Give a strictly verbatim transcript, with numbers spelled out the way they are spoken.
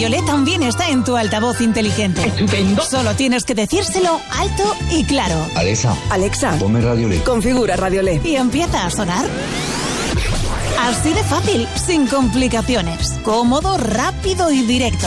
Radiolé también está en tu altavoz inteligente. ¡Estupendo! Solo tienes que decírselo alto y claro. Alexa, Alexa, ponme Radiolé. configura Radiolé. Y empieza a sonar. Así de fácil, sin complicaciones. Cómodo, rápido y directo.